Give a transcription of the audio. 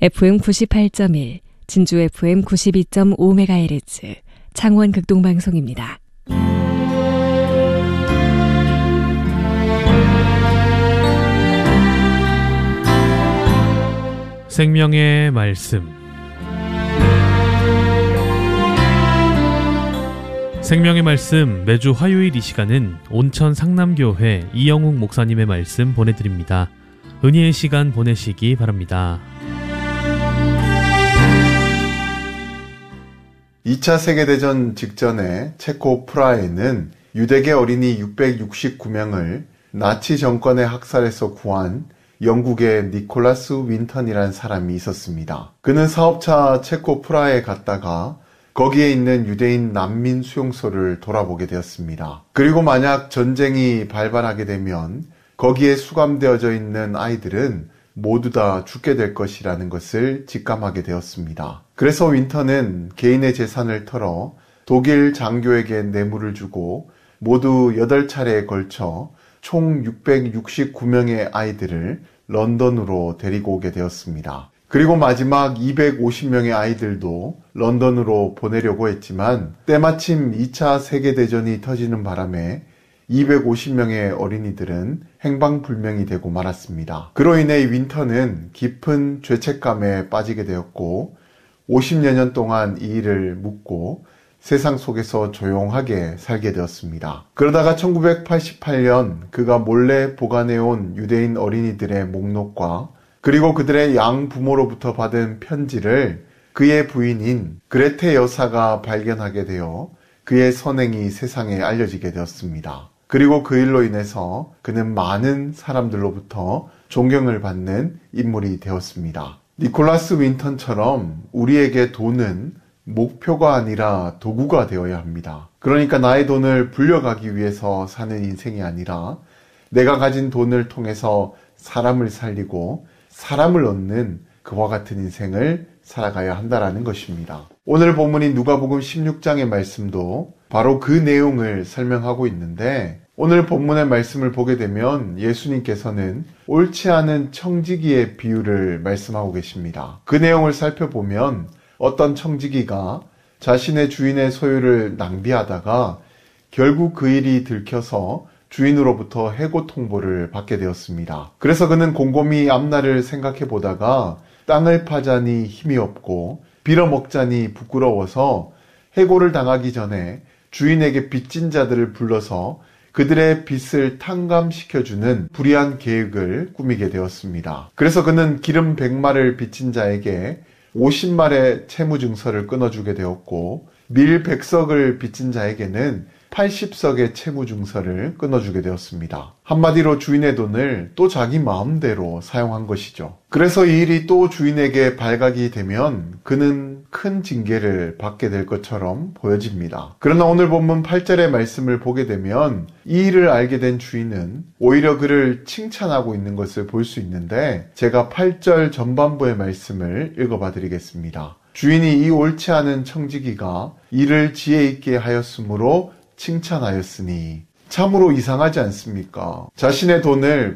FM 98.1, 진주 FM 92.5MHz, 창원 극동방송입니다. 생명의 말씀. 생명의 말씀 매주 화요일 이 시간은 온천 상남교회 이영욱 목사님의 말씀 보내드립니다. 은혜의 시간 보내시기 바랍니다. 2차 세계대전 직전에 체코 프라하에는 유대계 어린이 669명을 나치 정권의 학살에서 구한 영국의 니콜라스 윈턴이란 사람이 있었습니다. 그는 사업차 체코 프라하에 갔다가 거기에 있는 유대인 난민 수용소를 돌아보게 되었습니다. 그리고 만약 전쟁이 발발하게 되면 거기에 수감되어져 있는 아이들은 모두 다 죽게 될 것이라는 것을 직감하게 되었습니다. 그래서 윈턴은 개인의 재산을 털어 독일 장교에게 뇌물을 주고 모두 8차례에 걸쳐 총 669명의 아이들을 런던으로 데리고 오게 되었습니다. 그리고 마지막 250명의 아이들도 런던으로 보내려고 했지만 때마침 2차 세계대전이 터지는 바람에 250명의 어린이들은 행방불명이 되고 말았습니다. 그로 인해 윈턴은 깊은 죄책감에 빠지게 되었고 50여 년 동안 이 일을 묻고 세상 속에서 조용하게 살게 되었습니다. 그러다가 1988년 그가 몰래 보관해온 유대인 어린이들의 목록과 그리고 그들의 양부모로부터 받은 편지를 그의 부인인 그레테 여사가 발견하게 되어 그의 선행이 세상에 알려지게 되었습니다. 그리고 그 일로 인해서 그는 많은 사람들로부터 존경을 받는 인물이 되었습니다. 니콜라스 윈턴처럼 우리에게 돈은 목표가 아니라 도구가 되어야 합니다. 그러니까 나의 돈을 불려가기 위해서 사는 인생이 아니라 내가 가진 돈을 통해서 사람을 살리고 사람을 얻는 그와 같은 인생을 살아가야 한다라는 것입니다. 오늘 본문인 누가복음 16장의 말씀도 바로 그 내용을 설명하고 있는데 오늘 본문의 말씀을 보게 되면 예수님께서는 옳지 않은 청지기의 비유를 말씀하고 계십니다. 그 내용을 살펴보면 어떤 청지기가 자신의 주인의 소유를 낭비하다가 결국 그 일이 들켜서 주인으로부터 해고 통보를 받게 되었습니다. 그래서 그는 곰곰이 앞날을 생각해 보다가 땅을 파자니 힘이 없고 빌어먹자니 부끄러워서 해고를 당하기 전에 주인에게 빚진 자들을 불러서 그들의 빚을 탕감시켜주는 불의한 계획을 꾸미게 되었습니다. 그래서 그는 기름 100마를 빚진 자에게 50말의 채무증서를 끊어주게 되었고 밀 100석을 빚진 자에게는 80석의 채무증서를 끊어주게 되었습니다. 한마디로 주인의 돈을 또 자기 마음대로 사용한 것이죠. 그래서 이 일이 또 주인에게 발각이 되면 그는 큰 징계를 받게 될 것처럼 보여집니다. 그러나 오늘 본문 8절의 말씀을 보게 되면 이 일을 알게 된 주인은 오히려 그를 칭찬하고 있는 것을 볼 수 있는데 제가 8절 전반부의 말씀을 읽어봐 드리겠습니다. 주인이 이 옳지 않은 청지기가 일을 지혜 있게 하였으므로 칭찬하였으니 참으로 이상하지 않습니까? 자신의 돈을